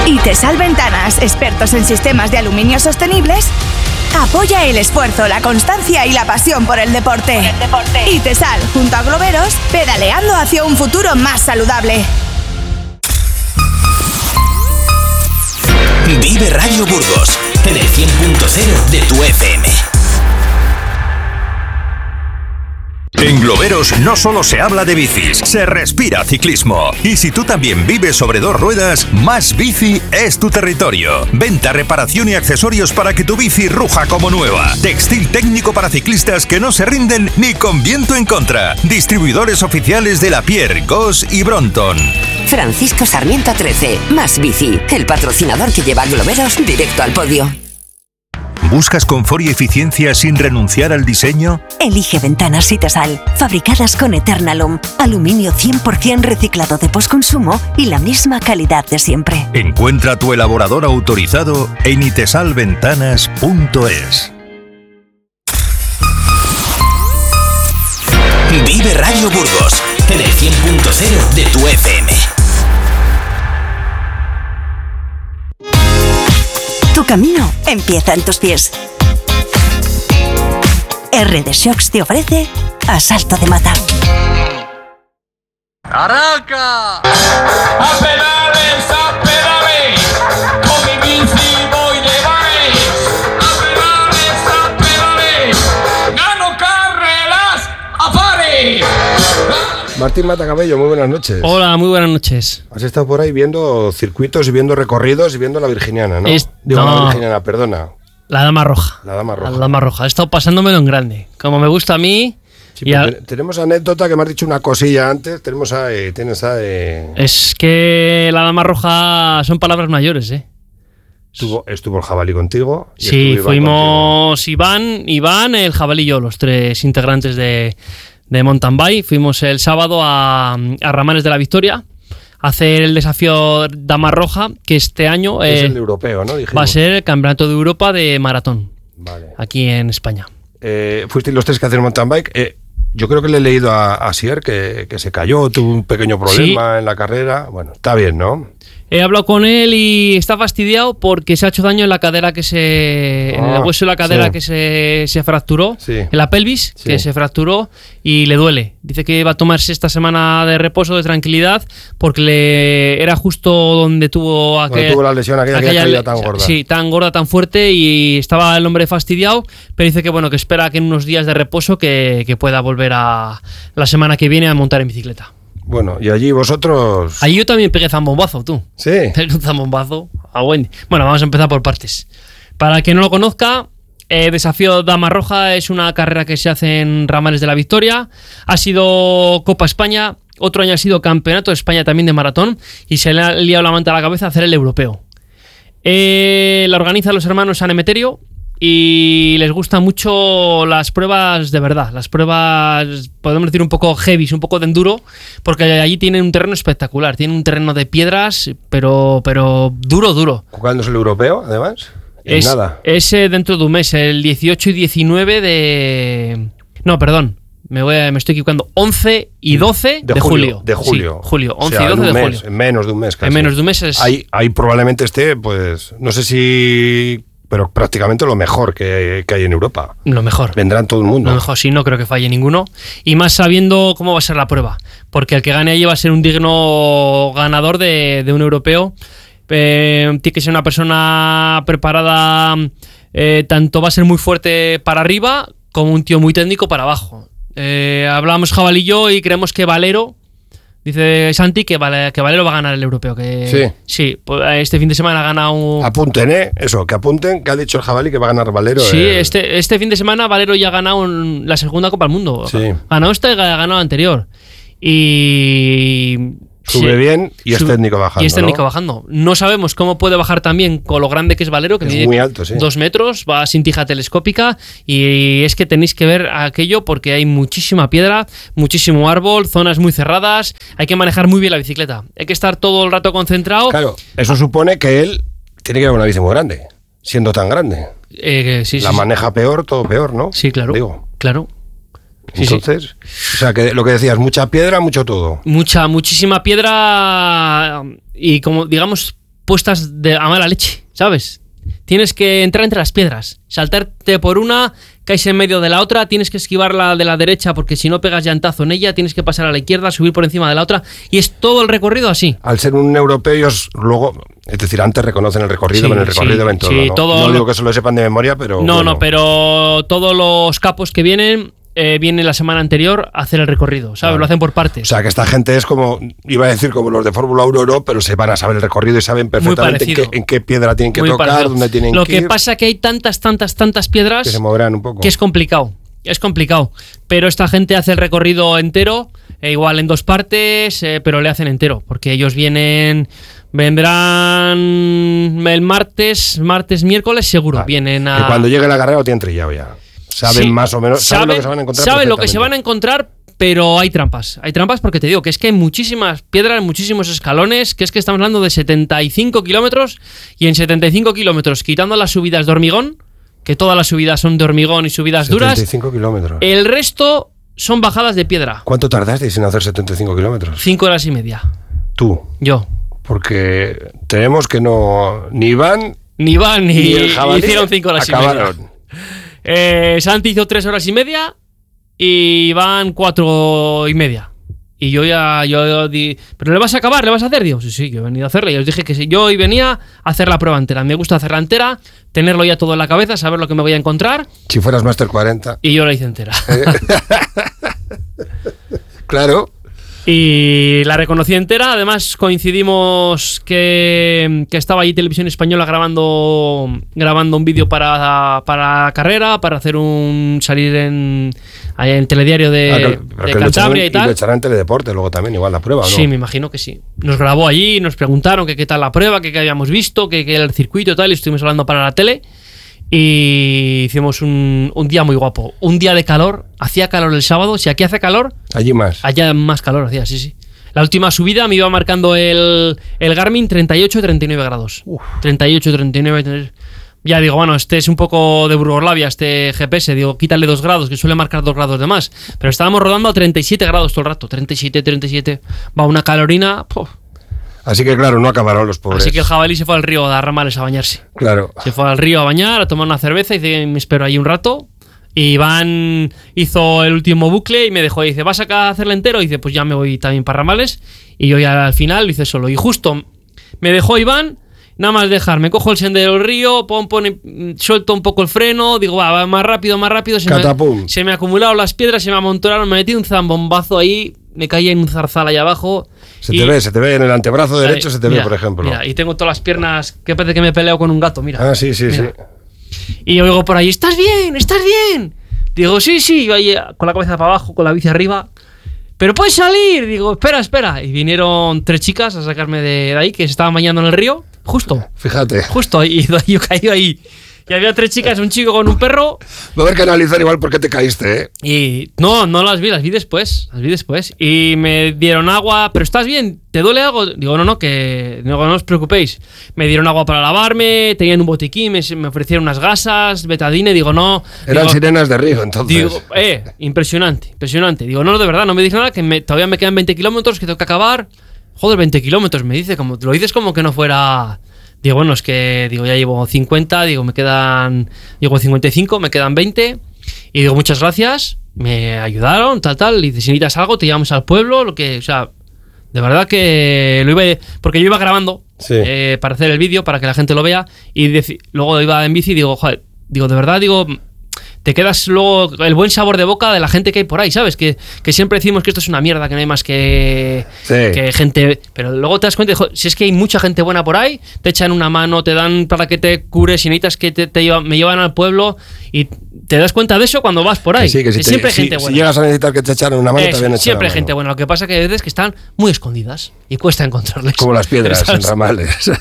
Itesal Ventanas, expertos en sistemas de aluminio sostenibles, apoya el esfuerzo, la constancia y la pasión por el deporte. Itesal, junto a Globeros, pedaleando hacia un futuro más saludable. Vive Radio Burgos, en el 100.0 de tu FM. En Globeros no solo se habla de bicis, se respira ciclismo. Y si tú también vives sobre dos ruedas, Más Bici es tu territorio. Venta, reparación y accesorios para que tu bici ruja como nueva. Textil técnico para ciclistas que no se rinden ni con viento en contra. Distribuidores oficiales de Lapierre, Goss y Brompton. Francisco Sarmiento 13, Más Bici, el patrocinador que lleva a Globeros directo al podio. ¿Buscas confort y eficiencia sin renunciar al diseño? Elige Ventanas Itesal, fabricadas con Eternalum, aluminio 100% reciclado de postconsumo y la misma calidad de siempre. Encuentra tu elaborador autorizado en itesalventanas.es. Vive Radio Burgos, en el 100.0 de tu FM. Tu camino empieza en tus pies. RD Shocks te ofrece Asalto de Mata. ¡Arranca! ¡A pedales, con mi bici voy de bares! ¡A pedales, gano carreras a pares! Martín Matacabello, muy buenas noches. Hola, muy buenas noches. Has estado por ahí viendo circuitos y viendo recorridos y viendo la Virginiana, ¿no? La Virginiana, perdona. La Dama Roja. La Dama Roja. La Dama Roja. He estado pasándomelo en grande. Como me gusta a mí... Sí, tenemos anécdota que me has dicho una cosilla antes. Tienes ahí... Es que la Dama Roja son palabras mayores, ¿eh? Estuvo el jabalí contigo. Y sí, fuimos Iván, el jabalí y yo, los tres integrantes de Mountain Bike. Fuimos el sábado a Ramanes de la Victoria a hacer el desafío Dama Roja, que este año es el europeo, ¿no? Dijimos. Va a ser el Campeonato de Europa de maratón. Vale. Aquí en España. Fuisteis los tres que hacen mountain bike. Yo creo que le he leído a Sier que se cayó, tuvo un pequeño problema en la carrera. Bueno, está bien, ¿no? He hablado con él y está fastidiado porque se ha hecho daño en la cadera en el hueso de la cadera que se fracturó, en la pelvis, que se fracturó y le duele. Dice que va a tomarse esta semana de reposo, de tranquilidad, porque era justo donde tuvo la lesión, aquella caída tan gorda. Sí, tan gorda, tan fuerte, y estaba el hombre fastidiado, pero dice que bueno, que espera que en unos días de reposo que pueda volver a la semana que viene a montar en bicicleta. Bueno, y allí vosotros... Allí yo también pegué zambombazo, tú. Sí. Pegué un zambombazo a Wendy. Bueno, vamos a empezar por partes. Para el que no lo conozca, Desafío Dama Roja es una carrera que se hace en Ramanes de la Victoria. Ha sido Copa España, otro año ha sido Campeonato de España también de maratón, y se le ha liado la manta a la cabeza a hacer el europeo. La organizan los hermanos San Emeterio y les gustan mucho las pruebas de verdad, las pruebas, podemos decir, un poco heavy, un poco de enduro, porque allí tienen un terreno espectacular, tienen un terreno de piedras, pero duro. ¿Cuándo es el europeo, además? Nada. Es dentro de un mes, el 18 y 19 de... No, perdón, me estoy equivocando, 11 y 12 de julio. De julio. Sí, julio, 11 o sea, y 12 de julio. En menos de un mes casi. En menos de un mes es... Ahí probablemente esté, pues, no sé si... Pero prácticamente lo mejor que hay en Europa. Lo mejor. Vendrán todo el mundo. Lo mejor, sí, no creo que falle ninguno. Y más sabiendo cómo va a ser la prueba. Porque el que gane allí va a ser un digno ganador de un europeo. Tiene que ser una persona preparada. Tanto va a ser muy fuerte para arriba como un tío muy técnico para abajo. Hablábamos jabalí y yo y creemos que Valero... Dice Santi que Valero va a ganar el europeo. Sí, pues este fin de semana ha ganado... Apunten, eso, que apunten, que ha dicho el jabalí que va a ganar Valero. Sí, este fin de semana Valero ya ha ganado la segunda Copa del Mundo. Sí. Ganó esta y ha ganado la anterior. Y... Sube bien y es técnico bajando. Y es técnico bajando. No sabemos cómo puede bajar también con lo grande que es Valero, que es mide muy alto, sí. 2 metros, va sin tija telescópica, y es que tenéis que ver aquello porque hay muchísima piedra, muchísimo árbol, zonas muy cerradas, hay que manejar muy bien la bicicleta. Hay que estar todo el rato concentrado. Claro, eso supone que él tiene que llevar una bici muy grande, siendo tan grande. La maneja peor, todo peor, ¿no? Sí, claro. Claro. Entonces, o sea, que lo que decías, mucha piedra, mucho todo. Muchísima piedra y, como digamos, puestas a mala leche, ¿sabes? Tienes que entrar entre las piedras, saltarte por una, caes en medio de la otra, tienes que esquivar la de la derecha porque si no pegas llantazo en ella, tienes que pasar a la izquierda, subir por encima de la otra y es todo el recorrido así. Al ser un europeo, ellos luego, es decir, antes reconocen el recorrido, pero en el recorrido ven todo, ¿no? No digo que eso lo sepan de memoria, pero... No, pero todos los capos que vienen la semana anterior a hacer el recorrido, ¿sabes? Claro. Lo hacen por partes. O sea, que esta gente es como, iba a decir como los de Fórmula 1, no, pero se van a saber el recorrido y saben perfectamente en qué piedra tienen que tocar, dónde tienen que ir. Lo que pasa es que hay tantas piedras que se moverán un poco. Que es complicado. Es complicado. Pero esta gente hace el recorrido entero, igual en 2 partes, pero le hacen entero, porque ellos vendrán el martes, miércoles, seguro. Vienen a... Que cuando llegue la carrera lo tienen trillado ya. Saben más o menos, saben lo que se van a encontrar. Saben lo que se van a encontrar, pero hay trampas. Hay trampas porque te digo que es que hay muchísimas piedras, muchísimos escalones, que es que estamos hablando de 75 kilómetros, y en 75 kilómetros, quitando las subidas de hormigón, que todas las subidas son de hormigón y subidas 75 duras, kilómetros. El resto son bajadas de piedra. ¿Cuánto tardasteis en hacer 75 kilómetros? 5 horas y media. ¿Tú? Yo. Porque tenemos que no... Ni Iván ni el jabalí hicieron 5 horas acabaron. Y media. Santi hizo 3 horas y media y Iván 4 y media. Y yo di, ¿pero le vas a acabar? ¿Le vas a hacer? Digo, sí, yo he venido a hacerla. Y os dije que sí, yo hoy venía a hacer la prueba entera. Me gusta hacerla entera, tenerlo ya todo en la cabeza, saber lo que me voy a encontrar. Si fueras Master 40. Y yo la hice entera. Claro. Y la reconocí entera. Además coincidimos que estaba ahí Televisión Española grabando un vídeo para la carrera, para hacer salir en el telediario de Cantabria y tal. Y lo echarán en Teledeporte luego también, igual la prueba, ¿no? Sí, me imagino que sí. Nos grabó allí, nos preguntaron qué tal la prueba, qué habíamos visto, qué el circuito y tal, y estuvimos hablando para la tele. Y hicimos un día muy guapo. Un día de calor. Hacía calor el sábado. Si aquí hace calor, allí más. Allá más calor hacía, sí. La última subida me iba marcando el Garmin 38-39 grados. 38-39. Ya digo, bueno, este es un poco de Burgoslavia, este GPS. Digo, quítale 2 grados, que suele marcar 2 grados de más. Pero estábamos rodando a 37 grados todo el rato. 37. Va una calorina. ¡Puf! Así que claro, no acabaron los pobres. Así que el jabalí se fue al río a Ramales a bañarse. Claro. Se fue al río a bañar, a tomar una cerveza y me espero ahí un rato. Y Iván hizo el último bucle y me dejó y dice, ¿vas a hacerlo entero? Y dice, pues ya me voy también para Ramales. Y yo ya al final lo hice solo. Y justo me dejó Iván, nada más dejarme, cojo el sendero del río, suelto un poco el freno, digo, va más rápido. Se me acumularon las piedras, se me amontonaron, me metí un zambombazo ahí, me caí en un zarzal ahí abajo. Se te ve en el antebrazo derecho, se te ve, por ejemplo. Mira, y tengo todas las piernas que parece que me peleo con un gato, mira. Ah, sí. Y yo oigo por ahí, ¿estás bien? Digo, sí, yo ahí con la cabeza para abajo, con la bici arriba. ¿Pero puedes salir? Digo, espera. Y vinieron 3 chicas a sacarme de ahí, que se estaban bañando en el río, justo. Fíjate. Justo, y yo caí ahí. Y había 3 chicas, un chico con un perro. Va a haber que analizar igual por qué te caíste, ¿eh? Y no las vi después. Y me dieron agua, ¿pero estás bien? ¿Te duele algo? Digo, no os preocupéis. Me dieron agua para lavarme, tenían un botiquín, me ofrecieron unas gasas, betadine, digo, no. Eran sirenas de río, entonces. Digo, impresionante. Digo, no, de verdad, no me dice nada, que todavía me quedan 20 kilómetros, que tengo que acabar. Joder, 20 kilómetros, me dice, como lo dices como que no fuera... Digo, bueno, es que ya llevo 50, llevo 55, me quedan 20. Y digo, muchas gracias, me ayudaron, tal. Y dice, si necesitas algo, te llevamos al pueblo, de verdad que porque yo iba grabando para hacer el vídeo, para que la gente lo vea. Y luego iba en bici y digo, joder, de verdad, te quedas luego el buen sabor de boca de la gente que hay por ahí, ¿sabes? Que siempre decimos que esto es una mierda, que no hay más que gente... Pero luego te das cuenta, si es que hay mucha gente buena por ahí, te echan una mano, te dan para que te cures, si necesitas que me llevan al pueblo, y te das cuenta de eso cuando vas por ahí. Que siempre hay gente buena. Si llegas a necesitar que te echen una mano, te vienen a echar siempre hay gente buena. Lo que pasa es que hay veces que están muy escondidas y cuesta encontrarles. Como las piedras en Ramales.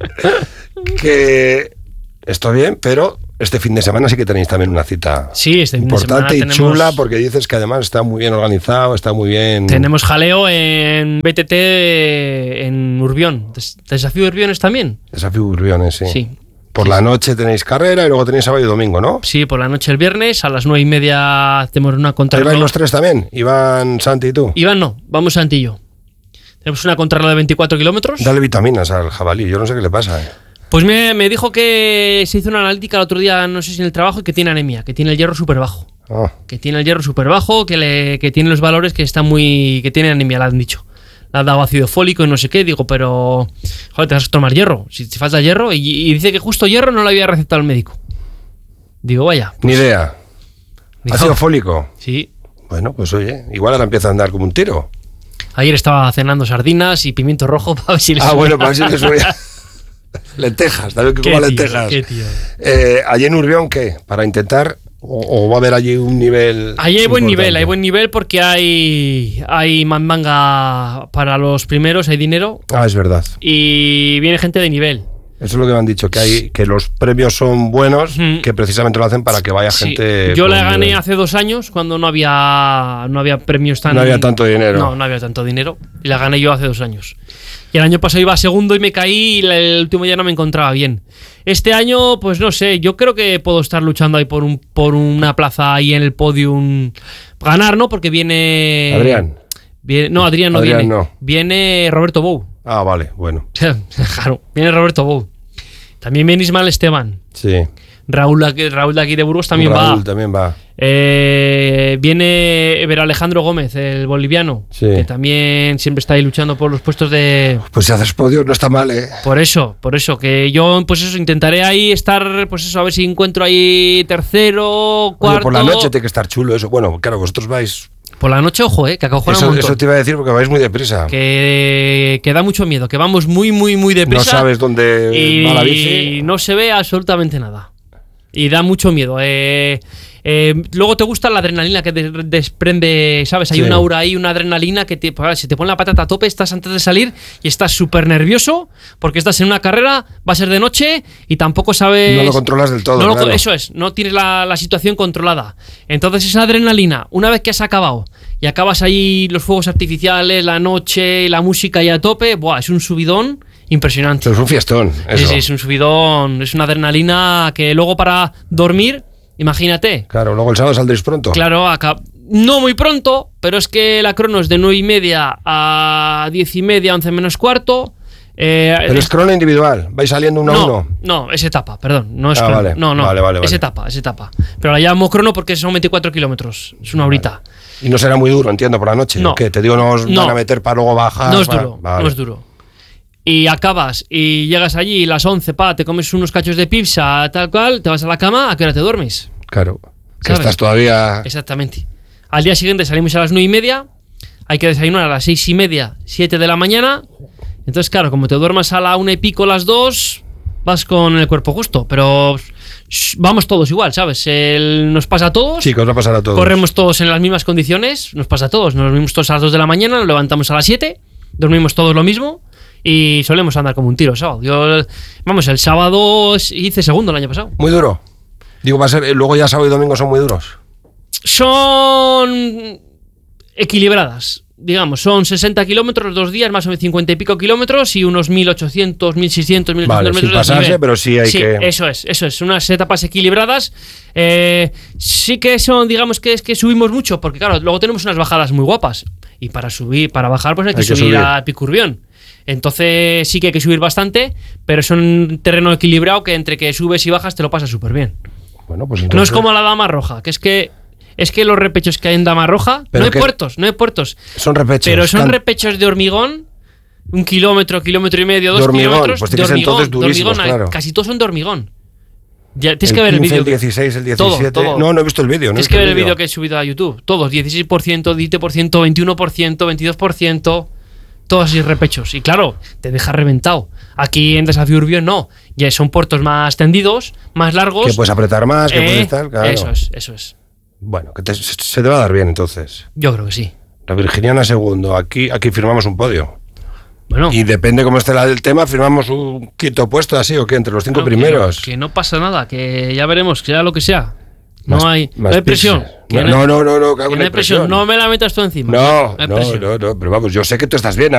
Que esto bien, pero... Este fin de semana sí que tenéis también una cita importante y chula, porque dices que además está muy bien organizado, está muy bien... Tenemos jaleo en BTT en Urbión. ¿Desafío Urbiones también? Desafío Urbiones, sí. Por la noche tenéis carrera y luego tenéis sábado y domingo, ¿no? Sí, por la noche el viernes, a las 9:30 hacemos una contrarreloj. ¿Ahí vais los 3 también? ¿Iván, Santi y tú? Iván no, vamos Santi y yo. Es una contrarreloj de 24 kilómetros. Dale vitaminas al jabalí, yo no sé qué le pasa. Pues me dijo que se hizo una analítica el otro día, no sé si en el trabajo, y que tiene anemia, que tiene el hierro súper bajo. Que tiene el hierro súper bajo, que tiene los valores que que tiene anemia, le han dicho. Le han dado ácido fólico y no sé qué. Digo, pero, joder, te vas a tomar hierro. Si te falta hierro. Y dice que justo hierro no le había recetado el médico. Digo, vaya. Pues, ni idea. ¿Ácido fólico? Sí. Bueno, pues oye, igual ahora empieza a andar como un tiro. Ayer estaba cenando sardinas y pimiento rojo para ver si le subía. Bueno, para ver si le subía. Lentejas, también que coma lentejas. Qué tío. Allí en Urbión, ¿qué? Para intentar... ¿O va a haber allí un nivel? Allí hay buen nivel porque hay mandanga para los primeros, hay dinero. Es verdad. Y viene gente de nivel. Eso es lo que me han dicho, que los premios son buenos, que precisamente lo hacen para que vaya gente... Yo la gané hace 2 años, cuando no había premios tan... No había tanto dinero. No había tanto dinero. Y la gané yo hace 2 años. Y el año pasado iba a segundo y me caí y el último día no me encontraba bien. Este año, pues no sé, yo creo que puedo estar luchando ahí por una plaza ahí en el podium. Ganar, ¿no? Porque viene... Adrián. Adrián no viene. No. Viene Roberto Bou. Vale, bueno. Claro, viene Roberto Bou. También viene Ismael Esteban. Sí. Raúl de aquí de Burgos también va. Raúl también va. Viene Ever Alejandro Gómez, el boliviano, que también siempre está ahí luchando por los puestos de... Pues si haces podio no está mal, ¿eh? Por eso, que yo pues eso, intentaré ahí estar, pues eso, a ver si encuentro ahí tercero, cuarto... Oye, por la noche tiene que estar chulo eso. Bueno, claro, vosotros vais... Por la noche, ojo, que acojona un montón. Eso te iba a decir porque vais muy deprisa. Que da mucho miedo, que vamos muy deprisa. No sabes dónde va la bici. Y no se ve absolutamente nada. Y da mucho miedo. Luego te gusta la adrenalina que desprende, ¿sabes? Hay una aura ahí, una adrenalina que se te pone la patata a tope, estás antes de salir y estás súper nervioso porque estás en una carrera, va a ser de noche y tampoco sabes... No lo controlas del todo, claro. Eso es, no tienes la situación controlada. Entonces esa adrenalina, una vez que has acabado y acabas ahí los fuegos artificiales, la noche, la música ahí a tope, es un subidón impresionante. Es un fiestón, eso. Sí, es un subidón, es una adrenalina que luego para dormir, imagínate. Claro, luego el sábado saldréis pronto. Claro, no muy pronto, pero es que la crono es de 9:30 a 10:30, 11 menos cuarto. Pero es crono individual, vais saliendo uno a uno. No, es etapa, perdón, no es crono. Vale. No, Vale. es etapa. Pero la llamo crono porque son 24 kilómetros, es una horita. Y no será muy duro, entiendo, por la noche. No. ¿Qué? Te digo, no os van a meter para luego bajar. No es duro. Y acabas y llegas allí las 11, te comes unos cachos de pizza, tal cual, te vas a la cama, ¿a qué hora te duermes? Claro, que estás todavía... Exactamente. Al día siguiente salimos a las 9:30, hay que desayunar a las 6:30, 7 de la mañana. Entonces, claro, como te duermas a la 1 y pico, las 2, vas con el cuerpo justo. Pero vamos todos igual, ¿sabes? Nos pasa a todos. Sí, que os va a pasar a todos. Corremos todos en las mismas condiciones, nos pasa a todos. Nos dormimos todos a las 2 de la mañana, nos levantamos a las 7, dormimos todos lo mismo. Y solemos andar como un tiro el sábado. El sábado hice segundo el año pasado. Muy duro. Digo, va a ser, luego ya sábado y domingo son muy duros. Son equilibradas, digamos. Son 60 kilómetros, 2 días, más o menos 50 y pico kilómetros y unos 1800, 1600, 1800 vale, metros sin pasarse, de pero sí hay que... Eso es. Unas etapas equilibradas. Sí que son, digamos que es que subimos mucho, porque claro, luego tenemos unas bajadas muy guapas. Y para bajar, pues hay que subir a Picurbión. Entonces sí que hay que subir bastante, pero es un terreno equilibrado que entre que subes y bajas te lo pasas súper bien. Bueno, pues entonces... No es como la Dama Roja, que es que los repechos que hay en Dama Roja, no hay puertos. Son repechos. Pero son repechos de hormigón, 1 kilómetro, kilómetro y medio, 2 kilómetros. Pues tienes entonces durísimos, claro. Casi todos son de hormigón. Ya, tienes que ver el 15, vídeo. El 16, el 17. Todo. No he visto el vídeo. Tienes que ver el vídeo que he subido a YouTube. Todos, 16%, 20%, 21%, 22%. Todos así repechos. Y claro, te deja reventado. Aquí en Desafío Urbión no. Ya son puertos más tendidos, más largos. Que puedes apretar más, que puedes estar, claro. Eso es. Bueno, que se te va a dar bien entonces. Yo creo que sí. La Virginiana segundo. Aquí firmamos un podio. Bueno. Y depende cómo esté el tema, firmamos un quinto puesto así o qué, entre los 5 primeros. Que no pasa nada, que ya veremos, que sea lo que sea. No hay presión. No hay presión. No me la metas tú encima. No, pero vamos, yo sé que tú estás bien.